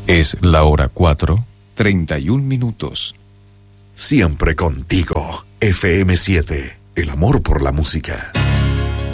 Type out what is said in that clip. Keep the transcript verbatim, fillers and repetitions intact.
Es la hora cuatro, treinta y un minutos. Siempre contigo, F M siete, el amor por la música.